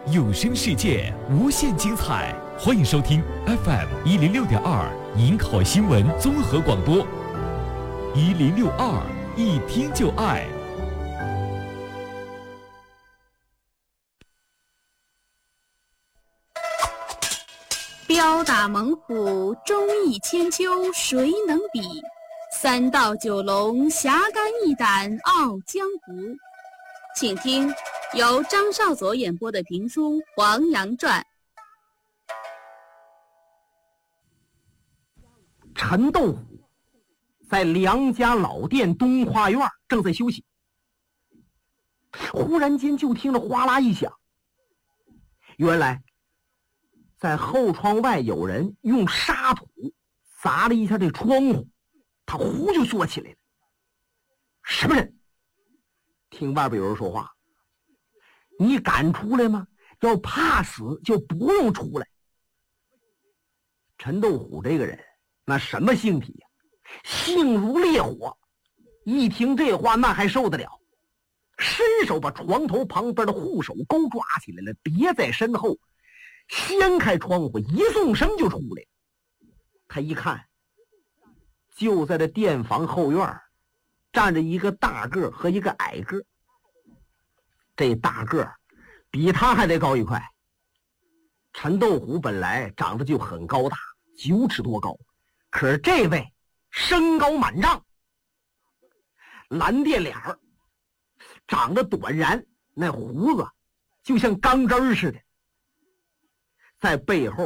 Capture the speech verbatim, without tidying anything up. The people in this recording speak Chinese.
有声世界无限精彩，欢迎收听 F M 一零六点二营口新闻综合广播，一零六二一听就爱。 彪打猛虎，忠义千秋，谁能比？三道九龙，侠肝义胆，傲江湖。请听由张少佐演播的评书《黄羊传》。 陈豆腐在梁家老店东花院正在休息，忽然间就听着哗啦一响，原来在后窗外有人用沙土砸了一下这窗户，他呼就缩起来了。什么人？听外边有人说话，你敢出来吗？要怕死就不用出来。陈豆虎这个人那什么性体呀、啊，性如烈火，一听这话那还受得了，伸手把床头旁边的护手钩抓起来了，别在身后，掀开窗户，一纵身就出来。他一看，就在这店房后院站着一个大个和一个矮个，这大个比他还得高一块。陈豆虎本来长得就很高大，九尺多高，可是这位身高满丈，蓝靛脸儿，长得短髯，那胡子就像钢针似的，在背后